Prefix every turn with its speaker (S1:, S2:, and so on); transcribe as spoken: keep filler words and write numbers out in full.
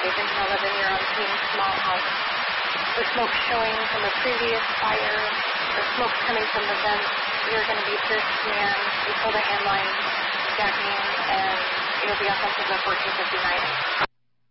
S1: They think know that in your own team small house. The smoke showing from a previous fire, the smoke coming from the vent, you're going to be first man before the hand line jacking, and you'll be offensive at fourteen fifty-nine.